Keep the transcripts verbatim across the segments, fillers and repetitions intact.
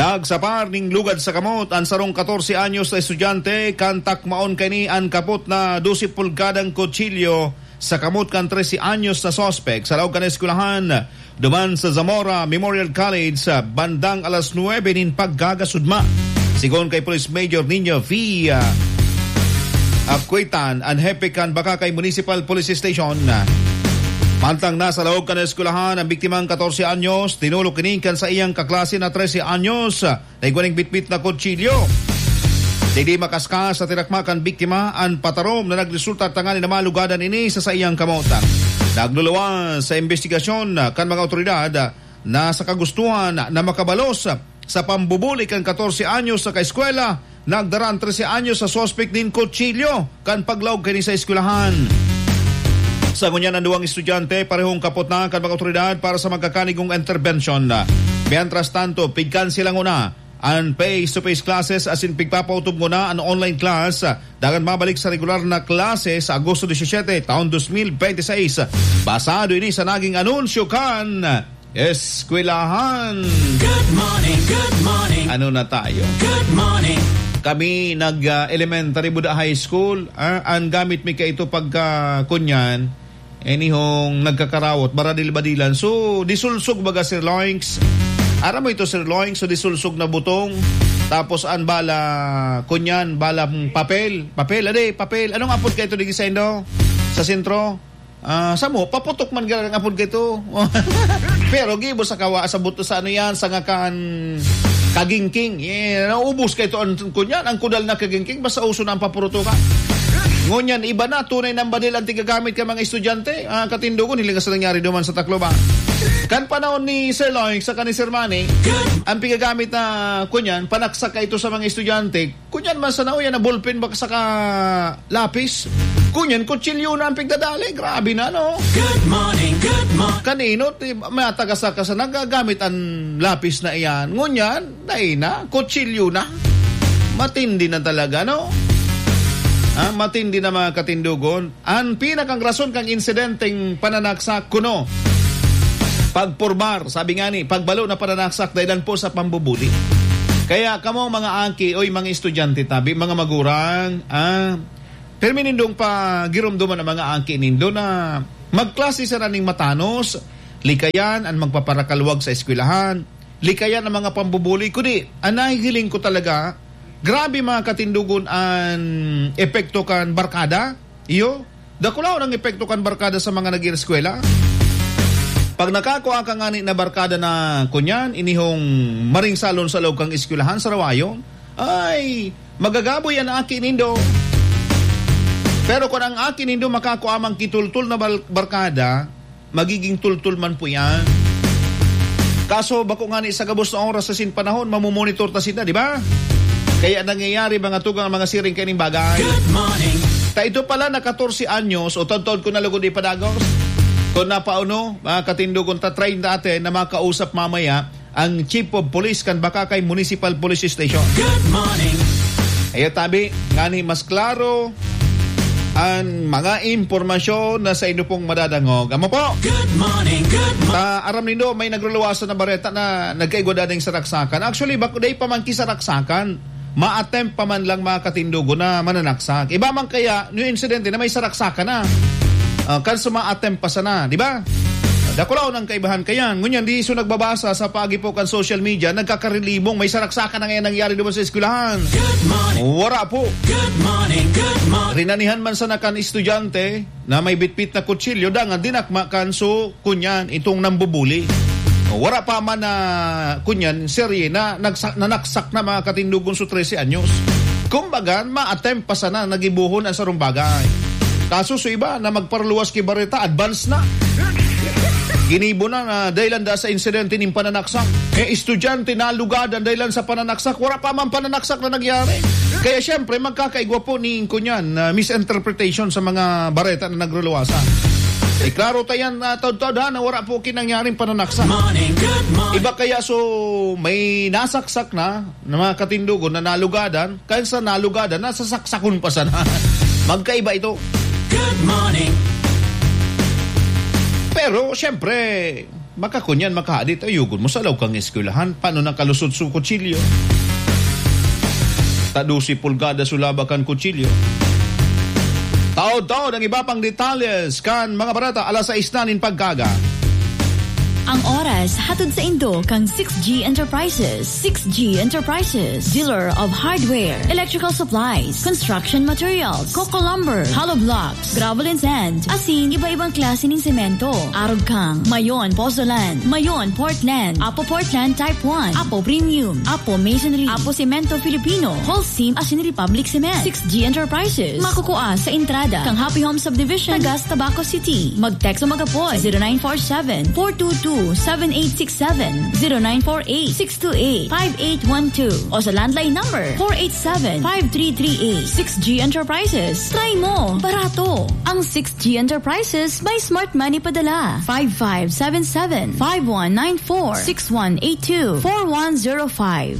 Nagsapar ning lugad sa kamot ang sarong katorse anyos na estudyante kantak maon kani ang kapot na twelve pulgadang kutsilyo sa kamot kan thirteen anyos na suspect sa laog kan eskwelahan duman sa Zamora Memorial College sa bandang alas nuwebe nin paggagasudma. Sigon kay Police Major Nino V. Apkuitan ang hepe kan Bakakay Municipal Police Station. Mantang nasa laog kan eskwelahan ang biktimang katorse anyos, tinulok kinikan sa iyang kaklase na thirteen anyos na iguaning bitbit na kutsilyo. Didi makaskas sa tinakmakan biktima ang patarom na nagresulta tangani na malugadan ini sa sa iyang kamotan. Nagluluwas sa investigasyon kan mga otoridad na sa kagustuhan na makabalos sa pambubuli kan katorse anyos sa kaeskwela, nagdaran thirteen anyos sa suspect din kutsilyo kan paglaog kini sa eskwelahan. Sa ngunyan ang duwang estudyante, parehong kapot na kan mga otoridad para sa magkakanigong intervention. Mientras tanto, pigkan silang una ang face-to-face classes as in pigpapautob muna ang online class. Dagan mabalik sa regular na klase sa Agosto seventeen, taon twenty twenty-six. Basado ini sa naging anunsyo kan eskwelahan. Good morning, good morning. Ano na tayo? Good morning. Kami nag-elementary uh, Buda High School. Uh, ang gamit mi ka ito pagka kunyan. Anyhong nagkakarawot, baradil-badilan. So, disulsog baga Sir Loinks. Aram mo ito Sir Loinks, so disulsog na butong. Tapos an bala, kunyan, bala papel. Papel, ade, papel. Anong apod ka ito di gisendo? Sa sentro? Uh, sa mo, paputok man gala ng apod ka ito. Pero gibo sa kawa, sa buto sa ano yan, sa ngakan kagingking. Yeah, naubos ka ito ang kunyan, ang kudal na kagingking, basta uso na ang papuruto ka. Ngunyan, iba na, tunay ng badil ang tigagamit ka mga estudyante. Ah, katindugon, hiling sa nangyari duman sa Tacloban. Kan panahon ni Sir Loing sa kanis Sir Manny, ang pigagamit na kunyan, panaksak ka ito sa mga estudyante. Kunyan man sa nauyan na ballpen baka sa ka lapis. Kunyan, kutsilyo na ang pigdadali. Grabe na, no? Good morning, good morning. Kanino, may atagasaka sa nagagamit ang lapis na iyan. Ngunyan, dahil na, kutsilyo na. Matindi na talaga, no? Ah, matindi na mga katindugon. Ang pinakang rason kang insidenteng pananaksak kuno. Pagpurbar, sabi nga ni, pagbalo na pananaksak dahilan po sa pambubuli. Kaya kamo mga angki, oy mga estudyante tabi, mga magurang, ah, perminindong pa girumduman ang mga angki nindo na magklase sa raning matanos, likayan ang magpaparakalwag sa eskwelahan, likayan ang mga pambubuli. Kundi, anahihiling ko talaga, grabe mga katindugon ang epekto kan barkada. Iyo, dakulaw ng epekto kan barkada sa mga nag-eskwela. Pag nakakuha ka nga na barkada na kunyan, inihong maring salon sa loob kang eskwelahan sa rawayon, ay, magagaboy ang akin nindo. Pero kung ang akin nindo makakuha mang kitultul na barkada, magiging tultul man po yan. Kaso, bako nga ni sa gabos na oras sa sinpanahon, mamumonitor ta sila, di ba? Kaya nangyayari mga tugang mga siring kaning bagay. Good morning. Ta ito pala na katorse anyos o taon-taon ko na lugod ipadagos. Kung napauno, mga katindugon ta-train natin na makausap mamaya ang Chief of Police kan Bakakay Municipal Police Station. Good morning. Ay tabi, ngani mas klaro ang mga impormasyon na sa inyo pong madadangog. Amo po. Good morning, good morning. Ta aram nindo may nagluluwasan na bareta na nagkaigwa dading sa raksakan. Actually, bako day pa man ki sa raksakan. Ma-attempt pa man lang mga katindugo na mananaksak. Iba man kaya, new incident na may saraksakan na. Uh, kanso ma-attempt pa sana, di ba? Dakulaw ng kaibahan kaya. Ngunyan, di so nagbabasa sa pag-ipo kan social media, nagkakarilibong may saraksakan na ngayon nangyari doon sa eskwelahan. Good morning. Wara po. Good morning, good morning. Rinanihan man sana kan estudyante na may bitbit na kutsilyo, dangan dinakma kanso kunyan itong nambubuli. Wala pa man na kunyan serye na nagsak, nanaksak na mga katindugon sa thirteen anyos. Kumbaga, ma-attempt pa sana nagibuhon ang sarong bagay. Kaso sa iba na magparluwas kay bareta, advance na. Ginibo na na dahilan da sa insidente ng pananaksak. Eh, estudyante na lugadan dahilan sa pananaksak. Wala pa man pananaksak na nagyari. Kaya syempre, magkakaigwa po ni kunyan na uh, misinterpretation sa mga bareta na nagluluwasan. Eh, klaro tayan na uh, taod-taod ha, na wala po kinangyaring pananaksak. Morning, good morning. Iba kaya so may nasaksak na na mga katindugon na nalugadan, kaya sa nalugadan, nasasaksakon pa sana. Magkaiba ito. Good morning. Pero, syempre, makakunyan, makahadit, ayugod mo sa law kang eskwelahan. Paano nang kalusot su kutsilyo? Tadusi pulgada sulaba kan kutsilyo. Taod-taod ang iba pang detalles kan mga barata alas sais nanin pagkaga. Ang oras hatod sa Indo kang six G Enterprises. six G Enterprises, dealer of hardware, electrical supplies, construction materials, coco lumber, hollow blocks, gravel and sand, asin iba-ibang klase ng semento. Arog kang Mayon Pozzolan, Mayon Portland, Apo Portland Type one, Apo Premium, Apo Masonry, Apo Cemento Filipino, Holcim asin Republic Cement. six G Enterprises, makukuha sa entrada kang Happy Home Subdivision, Tagas, Tabaco City. Mag-text o mag-apoy zero nine four seven, four two two, seven eight six seven, zero nine four eight, six two eight, five eight one two o sa landline number four eight seven, five three three eight. six G Enterprises. Try mo. Barato. Ang six G Enterprises by Smart Money Padala. five five seven seven, five one nine four, six one eight two, four one zero five.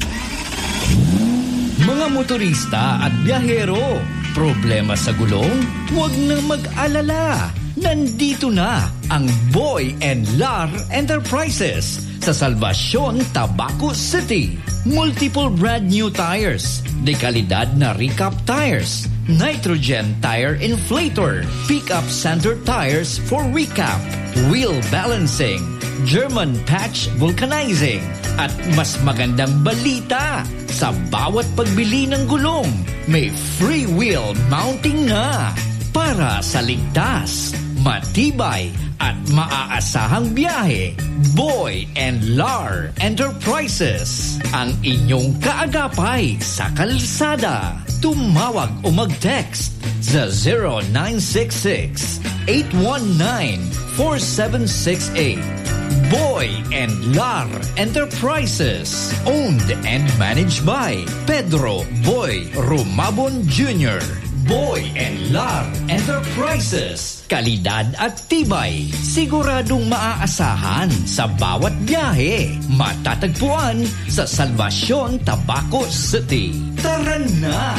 Mga motorista at biyahero, problema sa gulong? Huwag na mag-alala. Nandito na ang Boy and Lar Enterprises sa Salvacion, Tabaco City. Multiple brand new tires, dekalidad na recap tires, nitrogen tire inflator, pickup center tires for recap, wheel balancing, German patch vulcanizing, at mas magandang balita, sa bawat pagbili ng gulong, may free wheel mounting na para sa ligtas, matibay at maaasahang biyahe. Boy and Lar Enterprises, ang inyong kaagapay sa kalsada. Tumawag o mag-text sa zero nine six six, eight one nine, four seven six eight. Boy and Lar Enterprises, owned and managed by Pedro Boy Rumabon Junior Boy and Lar Enterprises. Kalidad at tibay, siguradong maaasahan sa bawat biyahe. Matatagpuan sa Salvacion, Tabaco City. Tara na!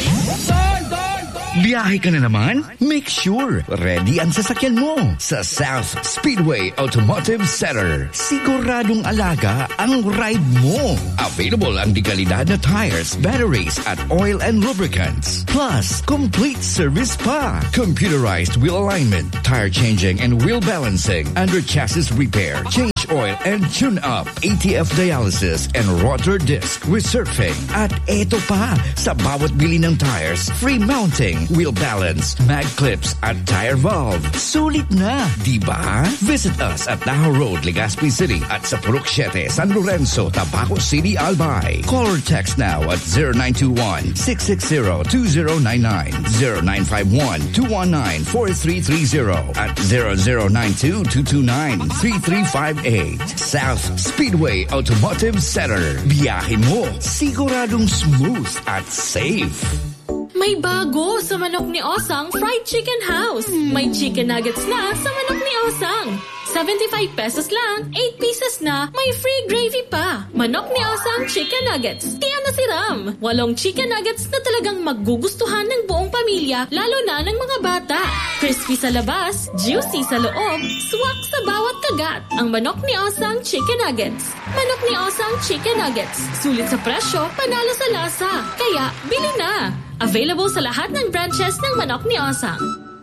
Biyahe ka na naman? Make sure ready ang sasakyan mo sa South Speedway Automotive Center. Siguradong alaga ang ride mo. Available ang dekalidad na tires, batteries at oil and lubricants. Plus, complete service pa. Computerized wheel alignment, tire changing and wheel balancing, under chassis repair, change oil and tune up, A T F dialysis and rotor disc resurfacing. At eto pa, sa bawat bili ng tires, free mounting, wheel balance, mag clips at tire valve. Sulit na, di ba? Visit us at Tahoe Road, Legazpi City at sa Purok siete, San Lorenzo, Tabaco City, Albay. Call or text now at zero nine two one, six six zero, two zero nine nine, zero nine five one, two one nine, four three three zero at zero zero nine two, two two nine, three three five eight. South Speedway Automotive Center. Biyahe mo, siguradong smooth at safe. May bago sa Manok ni Osang Fried Chicken House. May chicken nuggets na sa Manok ni Osang. seventy-five pesos lang, eight pieces na, may free gravy pa. Manok ni Osang Chicken Nuggets. Tiyan na si Ram. Walong chicken nuggets na talagang magugustuhan ng buong pamilya, lalo na ng mga bata. Crispy sa labas, juicy sa loob, swak sa bawat kagat. Ang Manok ni Osang Chicken Nuggets. Manok ni Osang Chicken Nuggets. Sulit sa presyo, panalo sa lasa. Kaya, bili na! Available sa lahat ng branches ng Manok ni Osang.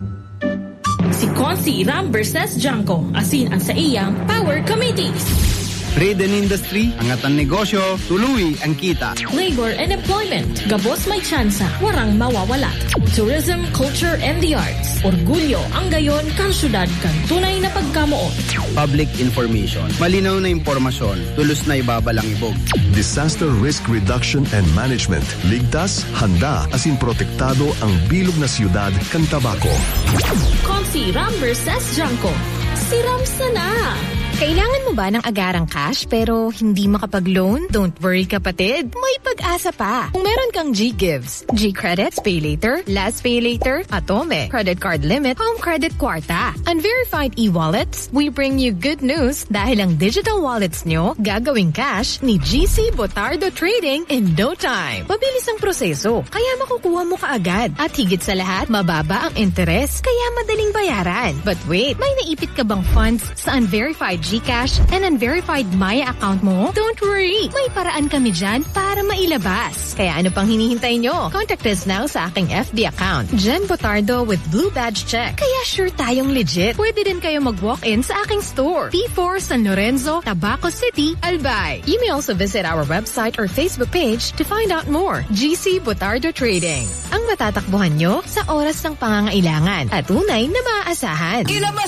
Si Consi Ram versus Janko, asin ang sa iyang Power Committees. Trade and industry, angat ang negosyo, tuloy ang kita. Labor and employment, gabos may tsansa, warang mawawala. Tourism, culture, and the arts. Orgulyo ang gayon kang syudad kang tunay na pagkamuot. Public information, malinaw na impormasyon, tulos na ibabalang ibog. Disaster Risk Reduction and Management. Ligtas, handa, asin protektado ang bilog na siyudad kang Tabaco. Consi Ram versus Janko. Si Ram sana. Kailangan mo ba ng agarang cash pero hindi makapag-loan? Don't worry kapatid, may pag-asa pa. Kung meron kang G-Gives, G-Credits, Pay Later, Last Pay Later, Atome, Credit Card Limit, Home Credit Kwarta, Unverified e-wallets, we bring you good news dahil ang digital wallets nyo gagawing cash ni G C Botardo Trading in no time. Mabilis ang proseso, kaya makukuha mo kaagad. At higit sa lahat, mababa ang interes, kaya madaling bayaran. But wait, may naipit ka bang funds sa Unverified GCash and unverified Maya account mo? Don't worry! May paraan kami dyan para mailabas. Kaya ano pang hinihintay nyo? Contact us now sa aking F B account, Jen Botardo with Blue Badge Check. Kaya sure tayong legit. Pwede din kayo mag-walk-in sa aking store, P four San Lorenzo, Tabaco City, Albay. You may also visit our website or Facebook page to find out more. G C Botardo Trading. Ang matatakbuhan nyo sa oras ng pangangailangan at tunay na maaasahan. Ilabas